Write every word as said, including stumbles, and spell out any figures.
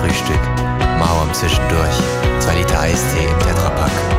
Frühstück, Mauern zwischendurch, zwei Liter Eistee im Tetrapack.